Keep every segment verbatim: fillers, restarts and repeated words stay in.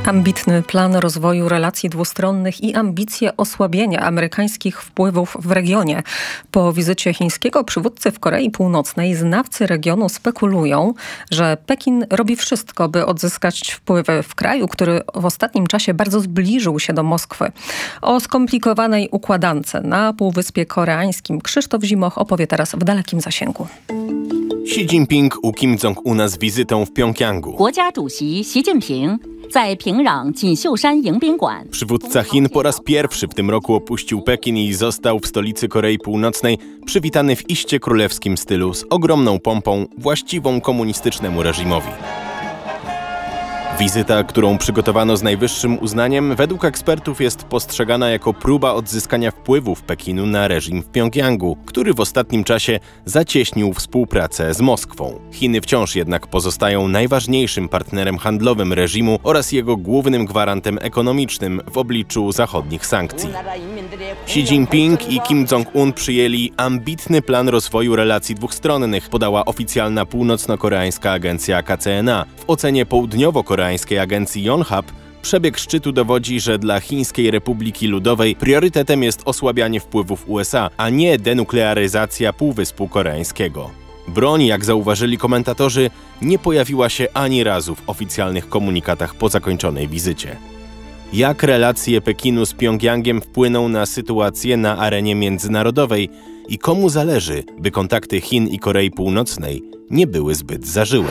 Ambitny plan rozwoju relacji dwustronnych i ambicje osłabienia amerykańskich wpływów w regionie. Po wizycie chińskiego przywódcy w Korei Północnej znawcy regionu spekulują, że Pekin robi wszystko, by odzyskać wpływy w kraju, który w ostatnim czasie bardzo zbliżył się do Moskwy. O skomplikowanej układance na Półwyspie Koreańskim Krzysztof Zimoch opowie teraz w dalekim zasięgu. Xi Jinping u Kim Jong-una z wizytą w Pjongjangu. Przywódca Chin po raz pierwszy w tym roku opuścił Pekin i został w stolicy Korei Północnej przywitany w iście królewskim stylu z ogromną pompą właściwą komunistycznemu reżimowi. Wizyta, którą przygotowano z najwyższym uznaniem, według ekspertów jest postrzegana jako próba odzyskania wpływów Pekinu na reżim w Pjongjangu, który w ostatnim czasie zacieśnił współpracę z Moskwą. Chiny wciąż jednak pozostają najważniejszym partnerem handlowym reżimu oraz jego głównym gwarantem ekonomicznym w obliczu zachodnich sankcji. Xi Jinping i Kim Jong-un przyjęli ambitny plan rozwoju relacji dwustronnych, podała oficjalna północno-koreańska agencja K C N A. W ocenie południowo-koreańskiej agencji Yonhap przebieg szczytu dowodzi, że dla Chińskiej Republiki Ludowej priorytetem jest osłabianie wpływów U S A, a nie denuklearyzacja Półwyspu Koreańskiego. Broń, jak zauważyli komentatorzy, nie pojawiła się ani razu w oficjalnych komunikatach po zakończonej wizycie. Jak relacje Pekinu z Pjongjangiem wpłyną na sytuację na arenie międzynarodowej i komu zależy, by kontakty Chin i Korei Północnej nie były zbyt zażyłe?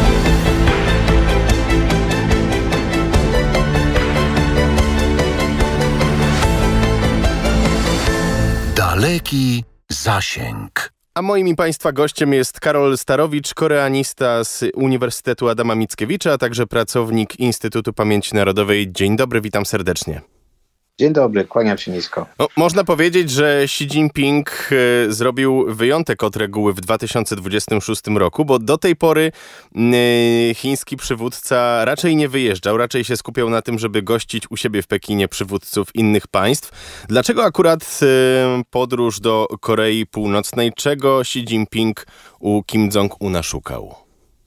Daleki zasięg. A moim i Państwa gościem jest Karol Starowicz, koreanista z Uniwersytetu Adama Mickiewicza, a także pracownik Instytutu Pamięci Narodowej. Dzień dobry, witam serdecznie. Dzień dobry, kłaniam się nisko. No, można powiedzieć, że Xi Jinping y, zrobił wyjątek od reguły w dwa tysiące dwudziestym szóstym roku, bo do tej pory y, chiński przywódca raczej nie wyjeżdżał, raczej się skupiał na tym, żeby gościć u siebie w Pekinie przywódców innych państw. Dlaczego akurat y, podróż do Korei Północnej? Czego Xi Jinping u Kim Jong-una szukał?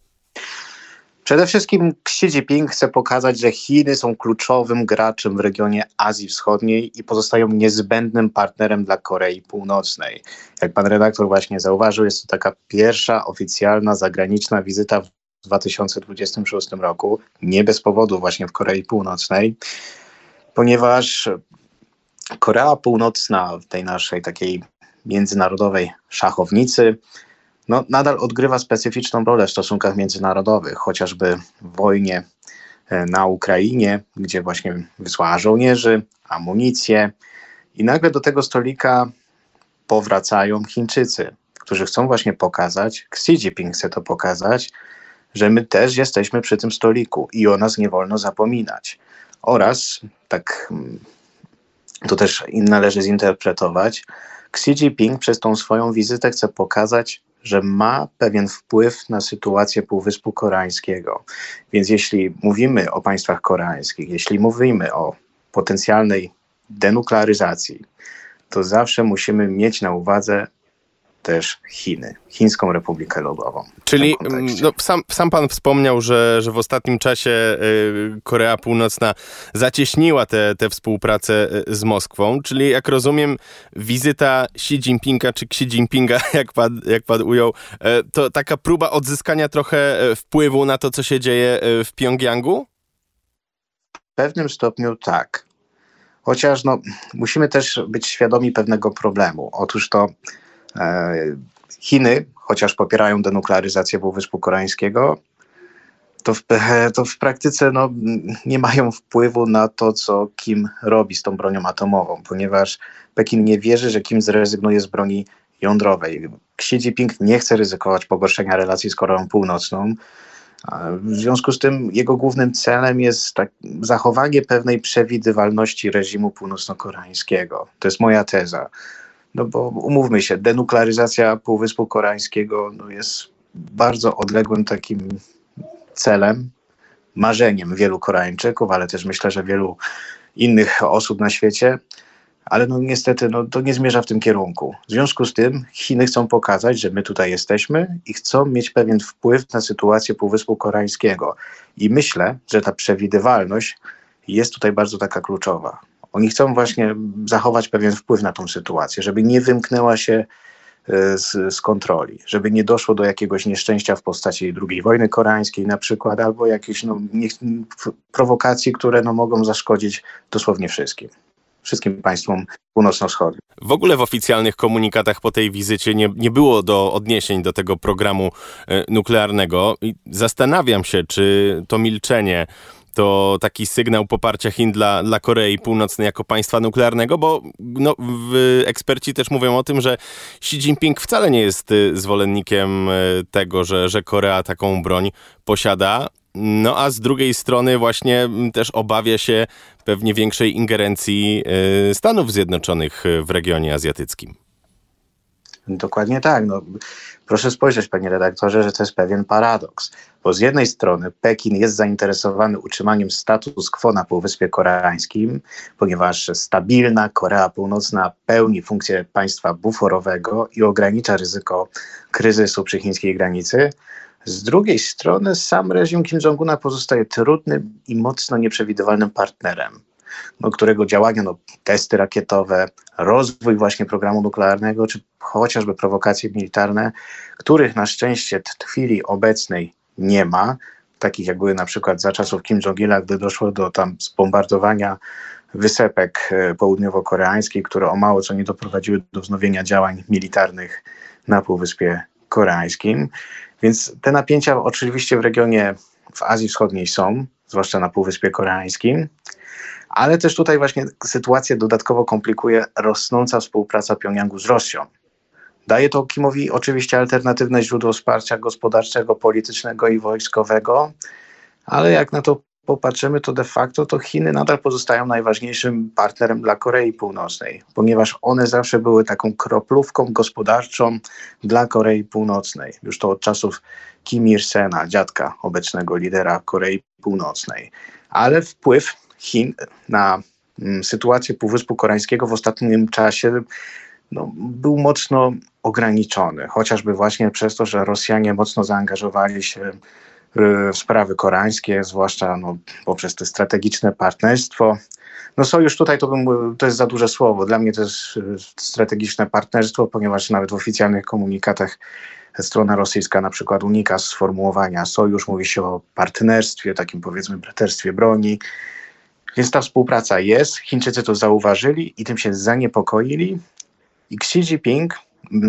Przede wszystkim Xi Jinping chce pokazać, że Chiny są kluczowym graczem w regionie Azji Wschodniej i pozostają niezbędnym partnerem dla Korei Północnej. Jak pan redaktor właśnie zauważył, jest to taka pierwsza oficjalna zagraniczna wizyta w dwa tysiące dwudziestym szóstym roku, nie bez powodu właśnie w Korei Północnej, ponieważ Korea Północna w tej naszej takiej międzynarodowej szachownicy No, nadal odgrywa specyficzną rolę w stosunkach międzynarodowych, chociażby w wojnie na Ukrainie, gdzie właśnie wysłała żołnierzy, amunicję i nagle do tego stolika powracają Chińczycy, którzy chcą właśnie pokazać, Xi Jinping chce to pokazać, że my też jesteśmy przy tym stoliku i o nas nie wolno zapominać. Oraz, tak to też należy zinterpretować, Xi Jinping przez tą swoją wizytę chce pokazać, że ma pewien wpływ na sytuację Półwyspu Koreańskiego. Więc jeśli mówimy o państwach koreańskich, jeśli mówimy o potencjalnej denuklearyzacji, to zawsze musimy mieć na uwadze też Chiny, Chińską Republikę Ludową. Czyli no, sam, sam pan wspomniał, że, że w ostatnim czasie y, Korea Północna zacieśniła tę współpracę z Moskwą, czyli jak rozumiem wizyta Xi Jinpinga czy Xi Jinpinga, jak pan, jak pan ujął, y, to taka próba odzyskania trochę wpływu na to, co się dzieje w Pjongjangu? W pewnym stopniu tak. Chociaż no, musimy też być świadomi pewnego problemu. Otóż to Chiny, chociaż popierają denuklearyzację Półwyspu Koreańskiego, to w, to w praktyce no, nie mają wpływu na to, co Kim robi z tą bronią atomową, ponieważ Pekin nie wierzy, że Kim zrezygnuje z broni jądrowej. Xi Jinping nie chce ryzykować pogorszenia relacji z Koreą Północną. W związku z tym jego głównym celem jest tak, zachowanie pewnej przewidywalności reżimu północno-koreańskiego. To jest moja teza. No bo umówmy się, denuklearyzacja Półwyspu Koreańskiego no jest bardzo odległym takim celem, marzeniem wielu Koreańczyków, ale też myślę, że wielu innych osób na świecie. ale no niestety no, to nie zmierza w tym kierunku. W związku z tym Chiny chcą pokazać, że my tutaj jesteśmy i chcą mieć pewien wpływ na sytuację Półwyspu Koreańskiego. I myślę, że ta przewidywalność jest tutaj bardzo taka kluczowa. Oni chcą właśnie zachować pewien wpływ na tą sytuację, żeby nie wymknęła się z, z kontroli, żeby nie doszło do jakiegoś nieszczęścia w postaci drugiej wojny koreańskiej na przykład, albo jakichś no, nie, prowokacji, które no, mogą zaszkodzić dosłownie wszystkim. Wszystkim państwom północno-wschodnim. W ogóle w oficjalnych komunikatach po tej wizycie nie, nie było do odniesień do tego programu e, nuklearnego. I zastanawiam się, czy to milczenie to taki sygnał poparcia Chin dla, dla Korei Północnej jako państwa nuklearnego, bo no, w, eksperci też mówią o tym, że Xi Jinping wcale nie jest zwolennikiem tego, że, że Korea taką broń posiada. No a z drugiej strony właśnie też obawia się pewnie większej ingerencji Stanów Zjednoczonych w regionie azjatyckim. Dokładnie tak. No, proszę spojrzeć, panie redaktorze, że to jest pewien paradoks. Bo z jednej strony Pekin jest zainteresowany utrzymaniem status quo na Półwyspie Koreańskim, ponieważ stabilna Korea Północna pełni funkcję państwa buforowego i ogranicza ryzyko kryzysu przy chińskiej granicy. Z drugiej strony sam reżim Kim Jong-una pozostaje trudnym i mocno nieprzewidywalnym partnerem, no, którego działania, no, testy rakietowe, rozwój właśnie programu nuklearnego, czy chociażby prowokacje militarne, których na szczęście w chwili obecnej nie ma, takich jak były na przykład za czasów Kim Jong-ila, gdy doszło do tam zbombardowania wysepek południowo-koreańskich, które o mało co nie doprowadziły do wznowienia działań militarnych na Półwyspie Koreańskim. Więc te napięcia oczywiście w regionie w Azji Wschodniej są, zwłaszcza na Półwyspie Koreańskim, ale też tutaj właśnie sytuację dodatkowo komplikuje rosnąca współpraca Pjongjangu z Rosją. Daje to Kimowi oczywiście alternatywne źródło wsparcia gospodarczego, politycznego i wojskowego, ale jak na to popatrzymy, to de facto to Chiny nadal pozostają najważniejszym partnerem dla Korei Północnej, ponieważ one zawsze były taką kroplówką gospodarczą dla Korei Północnej. Już to od czasów Kim Il-sena, dziadka obecnego lidera Korei Północnej. Ale wpływ Chin na mm, sytuację Półwyspu Koreańskiego w ostatnim czasie no, był mocno ograniczony. Chociażby właśnie przez to, że Rosjanie mocno zaangażowali się w sprawy koreańskie, zwłaszcza no, poprzez to strategiczne partnerstwo. No sojusz tutaj to, bym, to jest za duże słowo. Dla mnie to jest strategiczne partnerstwo, ponieważ nawet w oficjalnych komunikatach strona rosyjska na przykład unika sformułowania sojusz, mówi się o partnerstwie, takim powiedzmy braterstwie broni. Więc ta współpraca jest, Chińczycy to zauważyli i tym się zaniepokoili. I Xi Jinping,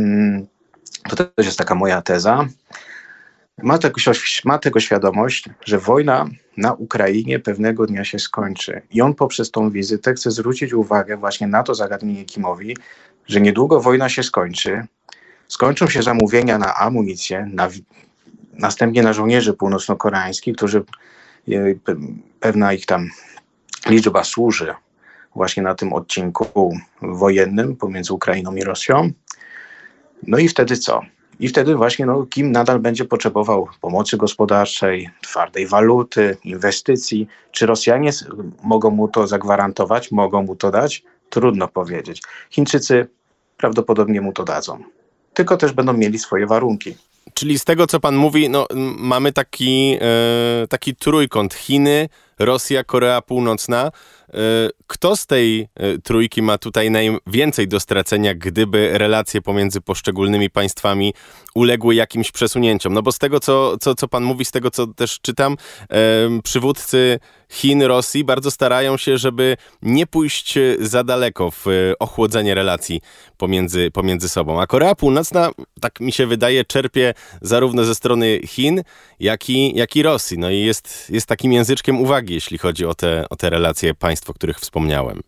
to też jest taka moja teza, ma tego, ma tego świadomość, że wojna na Ukrainie pewnego dnia się skończy. I on poprzez tą wizytę chce zwrócić uwagę właśnie na to zagadnienie Kimowi, że niedługo wojna się skończy, skończą się zamówienia na amunicję, na, następnie na żołnierzy północno-koreańskich, którzy pewna ich tam liczba służy właśnie na tym odcinku wojennym pomiędzy Ukrainą i Rosją. No i wtedy co? I wtedy właśnie no, Kim nadal będzie potrzebował pomocy gospodarczej, twardej waluty, inwestycji. Czy Rosjanie mogą mu to zagwarantować, mogą mu to dać? Trudno powiedzieć. Chińczycy prawdopodobnie mu to dadzą. Tylko też będą mieli swoje warunki. Czyli z tego, co pan mówi, no, mamy taki, e, taki trójkąt. Chiny, Rosja, Korea Północna. Kto z tej trójki ma tutaj najwięcej do stracenia, gdyby relacje pomiędzy poszczególnymi państwami uległy jakimś przesunięciom? No bo z tego, co, co, co pan mówi, z tego, co też czytam, przywódcy Chin, Rosji bardzo starają się, żeby nie pójść za daleko w ochłodzenie relacji pomiędzy, pomiędzy sobą. A Korea Północna, tak mi się wydaje, czerpie zarówno ze strony Chin, jak i, jak i Rosji. No i jest, jest takim języczkiem uwagi, jeśli chodzi o te, o te relacje państw, o których wspomniałem.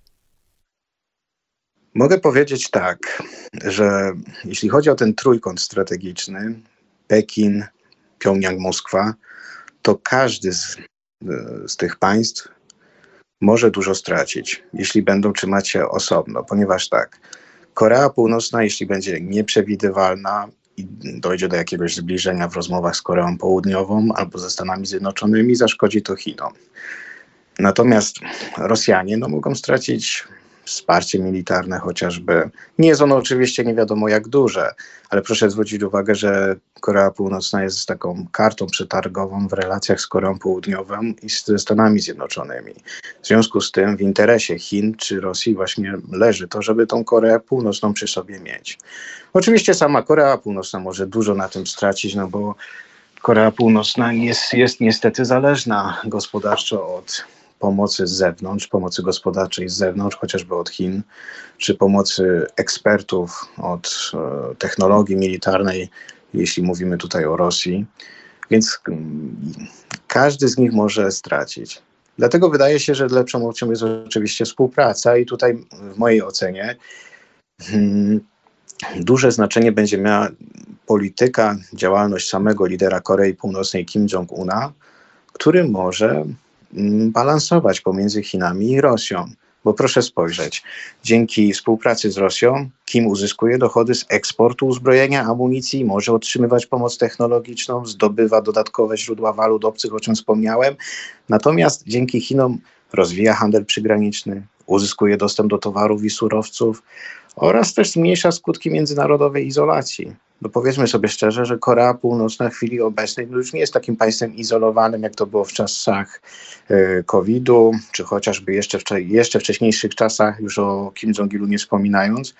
Mogę powiedzieć tak, że jeśli chodzi o ten trójkąt strategiczny, Pekin, Pjongjang, Moskwa, to każdy z, z tych państw może dużo stracić, jeśli będą trzymać się osobno, ponieważ tak, Korea Północna, jeśli będzie nieprzewidywalna i dojdzie do jakiegoś zbliżenia w rozmowach z Koreą Południową albo ze Stanami Zjednoczonymi, zaszkodzi to Chinom. Natomiast Rosjanie no, mogą stracić wsparcie militarne chociażby. Nie jest ono oczywiście nie wiadomo jak duże, ale proszę zwrócić uwagę, że Korea Północna jest taką kartą przetargową w relacjach z Koreą Południową i ze Stanami Zjednoczonymi. W związku z tym w interesie Chin czy Rosji właśnie leży to, żeby tą Koreę Północną przy sobie mieć. Oczywiście sama Korea Północna może dużo na tym stracić, no bo Korea Północna jest, jest niestety zależna gospodarczo od pomocy z zewnątrz, pomocy gospodarczej z zewnątrz, chociażby od Chin, czy pomocy ekspertów od e, technologii militarnej, jeśli mówimy tutaj o Rosji. Więc mm, każdy z nich może stracić. Dlatego wydaje się, że lepszą opcją jest oczywiście współpraca i tutaj w mojej ocenie hmm, duże znaczenie będzie miała polityka, działalność samego lidera Korei Północnej Kim Jong-una, który może balansować pomiędzy Chinami i Rosją. Bo proszę spojrzeć, dzięki współpracy z Rosją Kim uzyskuje dochody z eksportu uzbrojenia, amunicji, może otrzymywać pomoc technologiczną, zdobywa dodatkowe źródła walut obcych, o czym wspomniałem. Natomiast dzięki Chinom rozwija handel przygraniczny, uzyskuje dostęp do towarów i surowców oraz też zmniejsza skutki międzynarodowej izolacji. Bo powiedzmy sobie szczerze, że Korea Północna w chwili obecnej no już nie jest takim państwem izolowanym, jak to było w czasach y, kowida, czy chociażby jeszcze, w, jeszcze wcześniejszych czasach, już o Kim Jong-ilu nie wspominając.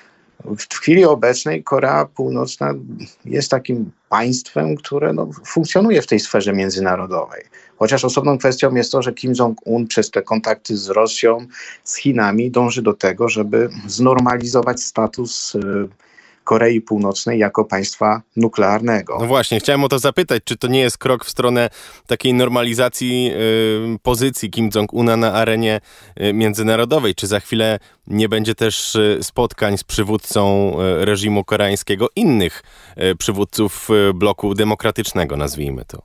W chwili obecnej Korea Północna jest takim państwem, które no, funkcjonuje w tej sferze międzynarodowej. Chociaż osobną kwestią jest to, że Kim Jong-un przez te kontakty z Rosją, z Chinami dąży do tego, żeby znormalizować status y, Korei Północnej jako państwa nuklearnego. No właśnie, chciałem o to zapytać, czy to nie jest krok w stronę takiej normalizacji y, pozycji Kim Jong-una na arenie y, międzynarodowej? Czy za chwilę nie będzie też y, spotkań z przywódcą y, reżimu koreańskiego innych y, przywódców y, bloku demokratycznego, nazwijmy to?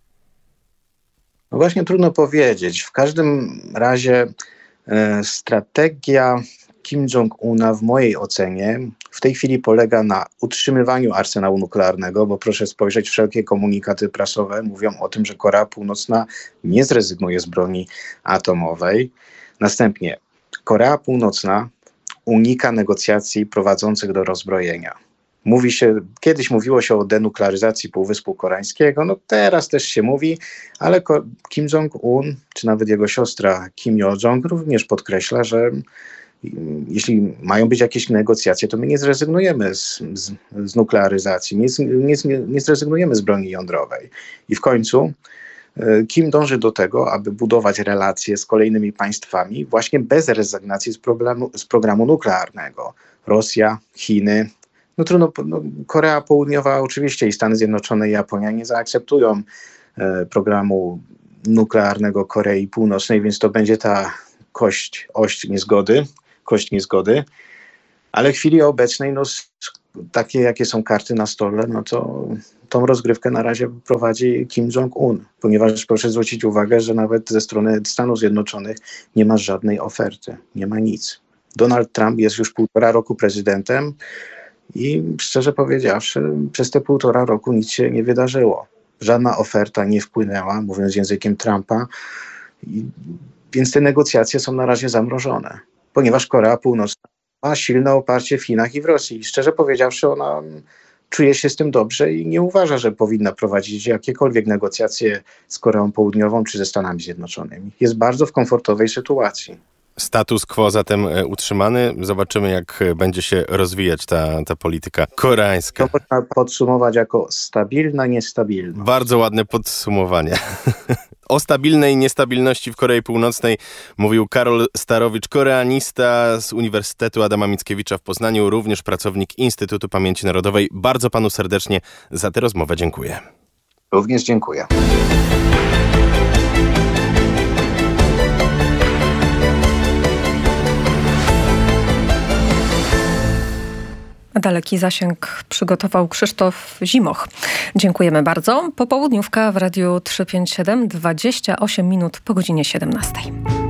No właśnie trudno powiedzieć. W każdym razie y, strategia Kim Jong-una w mojej ocenie w tej chwili polega na utrzymywaniu arsenału nuklearnego, bo proszę spojrzeć, wszelkie komunikaty prasowe mówią o tym, że Korea Północna nie zrezygnuje z broni atomowej. Następnie Korea Północna unika negocjacji prowadzących do rozbrojenia. Mówi się, kiedyś mówiło się o denuklearyzacji Półwyspu Koreańskiego, no teraz też się mówi, ale Kim Jong-un, czy nawet jego siostra Kim Yo-jong również podkreśla, że jeśli mają być jakieś negocjacje, to my nie zrezygnujemy z, z, z nuklearyzacji, nie, nie, nie zrezygnujemy z broni jądrowej. I w końcu Kim dąży do tego, aby budować relacje z kolejnymi państwami właśnie bez rezygnacji z, problemu, z programu nuklearnego. Rosja, Chiny, no trudno, no, Korea Południowa oczywiście i Stany Zjednoczone i Japonia nie zaakceptują e, programu nuklearnego Korei Północnej, więc to będzie ta kość, oś niezgody, kość niezgody, ale w chwili obecnej, no, takie jakie są karty na stole, no to tą rozgrywkę na razie prowadzi Kim Jong-un, ponieważ proszę zwrócić uwagę, że nawet ze strony Stanów Zjednoczonych nie ma żadnej oferty, nie ma nic. Donald Trump jest już półtora roku prezydentem i szczerze powiedziawszy, przez te półtora roku nic się nie wydarzyło. Żadna oferta nie wpłynęła, mówiąc językiem Trumpa, i, więc te negocjacje są na razie zamrożone, ponieważ Korea Północna ma silne oparcie w Chinach i w Rosji. I szczerze powiedziawszy, ona czuje się z tym dobrze i nie uważa, że powinna prowadzić jakiekolwiek negocjacje z Koreą Południową czy ze Stanami Zjednoczonymi. Jest bardzo w komfortowej sytuacji. Status quo zatem utrzymany. Zobaczymy, jak będzie się rozwijać ta, ta polityka koreańska. To można podsumować jako stabilna, niestabilna. Bardzo ładne podsumowanie. O stabilnej niestabilności w Korei Północnej mówił Karol Starowicz, koreanista z Uniwersytetu Adama Mickiewicza w Poznaniu, również pracownik Instytutu Pamięci Narodowej. Bardzo panu serdecznie za tę rozmowę dziękuję. Również dziękuję. Daleki zasięg przygotował Krzysztof Zimoch. Dziękujemy bardzo. Popołudniówka w Radiu trzysta pięćdziesiąt siedem, dwadzieścia osiem minut po godzinie siedemnastej.